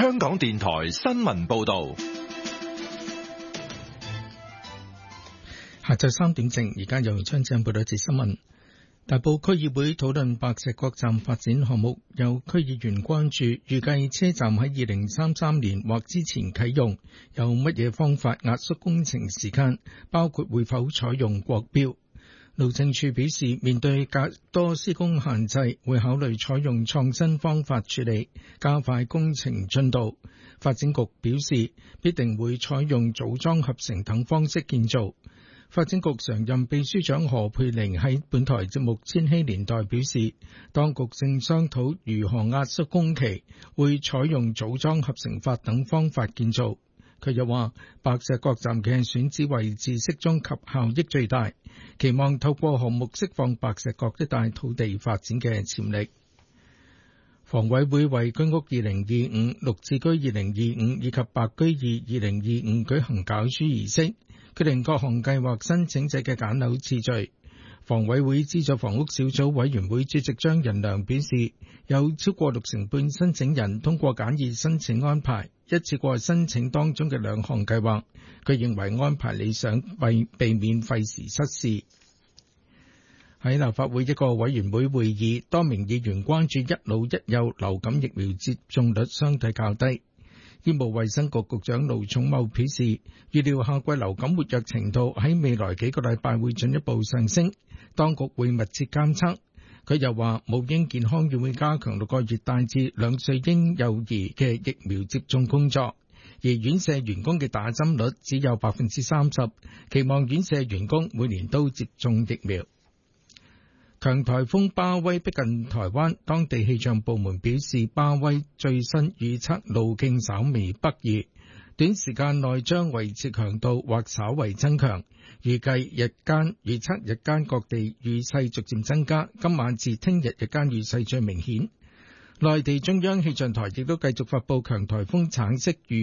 香港電台新聞報道。 下晝3點正，而家由張正報道一節新聞。大埔區議會討論白石角站發展項目，有區議員關注，預計車站喺2033年或之前啟用，有乜嘢方法壓縮工程時間，包括會否採用國標。路政署表示，面對較多施工限制，會考慮採用創新方法處理，加快工程進度。發展局表示，必定會採用組裝合成等方式建造。發展局常任秘書長何佩玲喺本台節目《千禧年代》表示，當局正商討如何壓縮工期，會採用組裝合成法等方法建造。佢又話，白石角站嘅選址位置適中及效益最大，期望透過項目釋放白石角一帶土地發展嘅潛力。房委會為居屋2025、綠置居2025以及白居二2025舉行攪珠儀式，決定各項計劃申請者嘅揀樓次序。房委會資助房屋小組委員會主席張仁良表示，有超過60%半申請人通過簡易申請安排，一次過申請當中嘅2項計劃。佢認為安排理想，為避免費時失事。喺立法會一個委員會會議，多名議員關注一老一幼流感疫苗接種率相對較低。醫務衛生局局長盧寵茂表示，預料夏季流感活躍程度喺未來幾個禮拜會進一步上升，當局會密切監測。佢又話，母嬰健康院會加強6個月大至2歲嬰幼兒嘅疫苗接種工作，而院舍員工嘅打針率只有 30%， 期望院舍員工每年都接種疫苗。強颱風巴威逼近台灣，當地氣象部門表示，巴威最新預測路徑稍微北移，短時間內將維持強度或稍為增強。預測日間各地雨勢逐漸增加，今晚至聽日日間雨勢最明顯。內地中央氣象台亦都繼續發布強颱風橙色預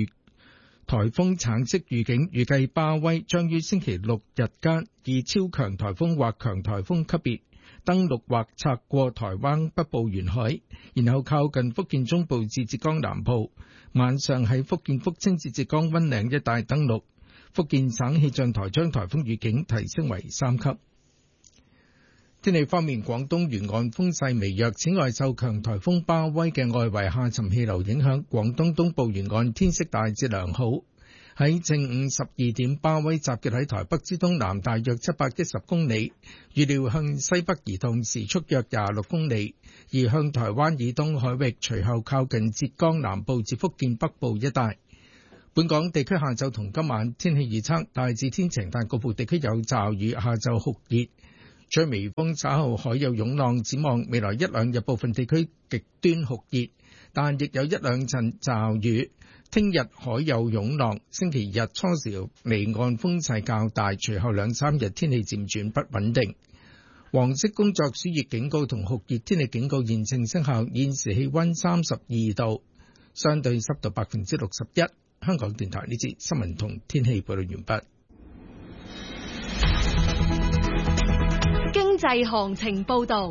警，預計巴威將於星期六日間以超強颱風或強颱風級別登陸或擦過台灣北部沿海，然後靠近福建中部至浙江南部，晚上喺福建福清至浙江溫嶺一帶登陸。福建省氣象台將颱風預警提升為3級。天氣方面，廣東沿岸風勢微弱，此外受強颱風巴威嘅外圍下沉氣流影響，廣東東部沿岸天色大致良好。喺正午12點，巴威集結喺台北之東南大約710公里，預料向西北移動，時速約26公里，而向台灣以東海域，隨後靠近浙江南部至福建北部一帶。本港地區下晝同今晚天氣預測，大致天晴，但局部地區有驟雨，下晝酷熱，吹微風，稍後海有湧浪。展望未來1-2日部分地區極端酷熱，但亦有1-2陣驟雨。聽日海有湧浪，星期日初時離岸風勢較大，隨後2-3日天氣漸轉不穩定。黃色工作暑熱警告同酷熱天氣警告現正生效，現時氣溫32度，相對濕度61%。香港電台呢節新聞同天氣報道完畢。 經濟行情報道。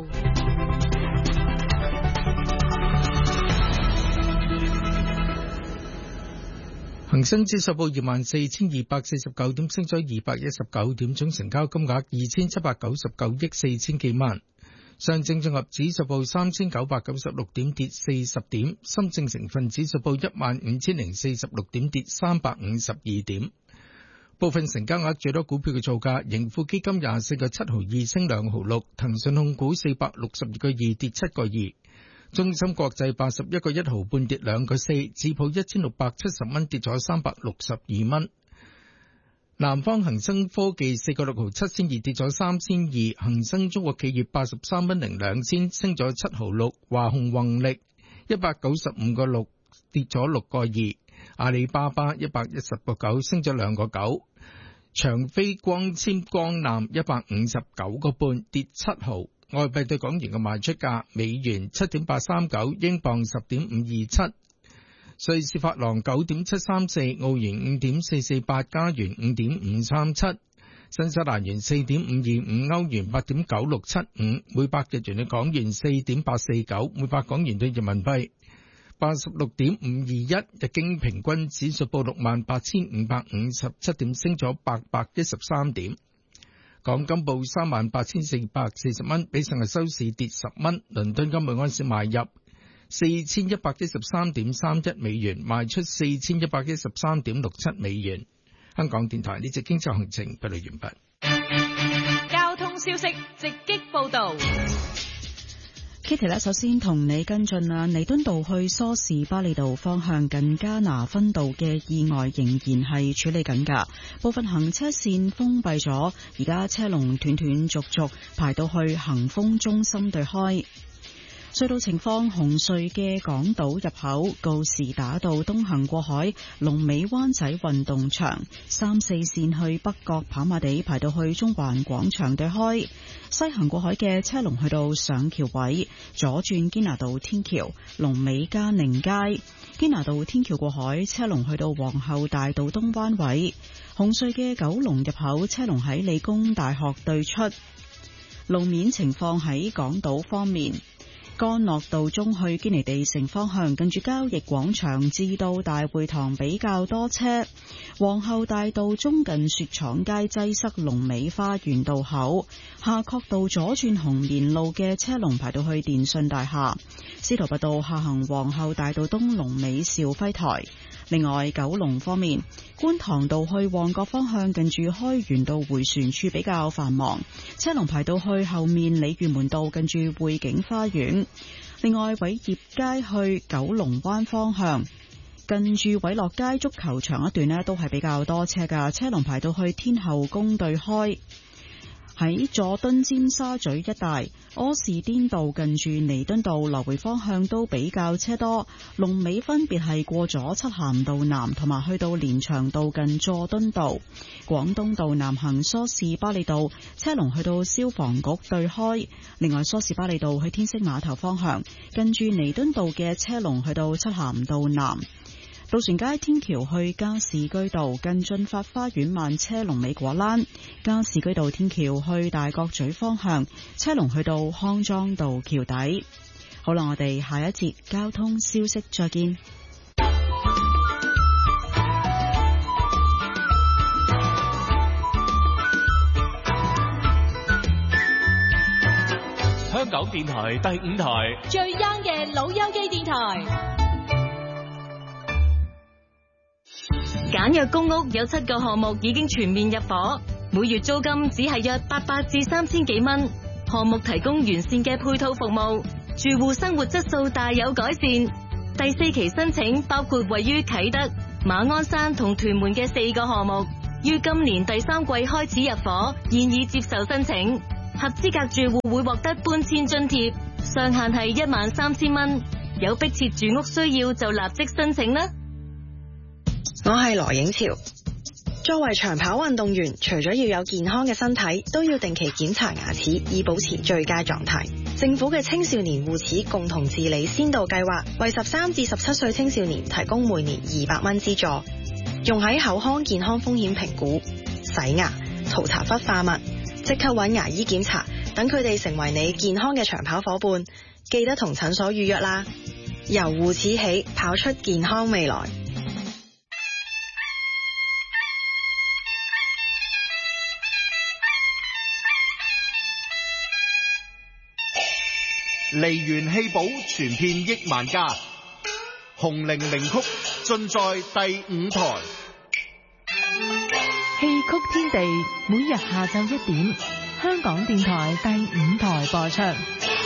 恒生指數報24,249點，升咗219點，總成交金額2,799億4千幾萬。上證綜合指數報3,996點，跌40點。深證成分指數報15,046點，跌352點。部分成交額最多股票嘅造價：盈富基金24個7毫2升2毫6，騰訊控股462個2跌7個2。中芯國際81個1毫半跌2個4，智普1670蚊跌咗362蚊。南方恒生科技4個6毫7仙2跌咗3仙2，恒生中國企業83蚊02仙升咗7毫6，華虹宏力195個6跌咗6個2，阿里巴巴110個9升咗2個9，長飛光纖光纜159個半跌7毫。外幣對港元嘅賣出價：美元7.839，英鎊10.527，瑞士法郎9.734，澳元5.448，加元5.537，新西蘭元4.525，歐元8.9675，每百日元對港元4.849，每百港元對人民幣 86.521，日經平均指數報68,557點，升咗813點。港金報38,440蚊，比上日收市跌10蚊。倫敦金每盎司買入4113.31美元，賣出4113.67美元。香港電台呢節經濟行情報道完畢。 交通消息直擊報道。 Kitty 咧，首先同你跟進彌敦道去梳士巴利道方向近加拿分道嘅意外仍然係處理緊㗎，部分行車線封閉咗，而家車龍斷斷續續排到去恒豐中心對開。隧道情況，紅隧嘅港島入口告士打道東行過海，龍尾灣仔運動場3、4線去北角跑馬地排到去中環廣場對開，西行過海嘅車龍去到上橋位，左轉堅拿道天橋龍尾嘉寧街，堅拿道天橋過海車龍去到皇后大道東灣位，紅隧嘅九龍入口車龍喺理工大學對出。路面情況喺港島方面，干諾道中去堅尼地城方向，近住交易廣場至到大會堂比較多車；皇后大道中近雪廠街擠塞，龍尾花園道口；夏慤道左轉紅棉路嘅車龍排到去電訊大廈；司徒拔道下行皇后大道東龍尾兆輝台。另外，九龍方面，觀塘道去旺角方向近住開源道迴旋處比較繁忙，車龍排到去後面鯉魚門道近住匯景花園。另外，偉業街去九龍灣方向近住偉樂街足球場一段呢都係比較多車㗎，車龍排到去天后宮對開。喺佐敦尖沙咀一帶，柯士甸道近住彌敦道來回方向都比較車多，龍尾分別係過咗漆咸道南同埋去到連翔道近佐敦道。廣東道南行梳士巴利道車龍去到消防局對開。另外，梳士巴利道去天星碼頭方向近住彌敦道嘅車龍去到漆咸道南。渡船街天橋去加士居道近駿發花園慢車龍尾果欄，加士居道天橋去大角咀方向車龍去到康莊道橋底。好啦，我哋下一節交通消息再見。 香港電台第5台最 young 嘅老友記電台。簡約公屋有7個項目已經全面入伙，每月租金只係約800至3000幾蚊。項目提供完善嘅配套服務，住戶生活質素大有改善。第4期申請包括位於啟德、馬鞍山同屯門嘅4個項目，於今年第3季開始入伙，現已接受申請。合資格住戶會獲得搬遷津貼，上限係13000蚊。有迫切住屋需要就立即申請啦。 我係羅影潮。作為長跑運動員，除咗要有健康嘅身體，都要定期檢查牙齒，以保持最佳狀態。政府嘅青少年護齒共同治理先導計劃，為13至17歲青少年提供每年200蚊資助，用喺口腔健康風險評估、洗牙、塗搽氟化物、即刻揾牙醫檢查，等佢哋成為你健康嘅長跑伙伴。記得同診所預約啦。由護齒起，跑出健康未來。 梨園戲寶傳遍億萬家，紅伶名曲盡在第5台。 戲曲天地每日下晝1點，香港電台第5台播出。